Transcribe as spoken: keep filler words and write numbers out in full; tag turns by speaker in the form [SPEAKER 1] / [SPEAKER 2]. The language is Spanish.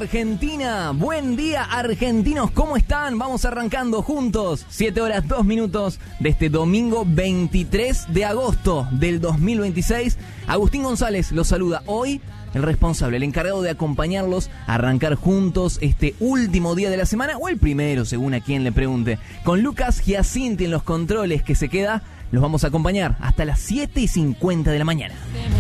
[SPEAKER 1] Argentina, buen día argentinos, ¿cómo están? Vamos arrancando juntos, siete horas dos minutos de este domingo veintitrés de agosto del dos mil veintiséis. Agustín González los saluda hoy, el responsable, el encargado de acompañarlos a arrancar juntos este último día de la semana, o el primero, según a quien le pregunte. Con Lucas Giacinti en los controles, que se queda, los vamos a acompañar hasta las siete y cincuenta de la mañana.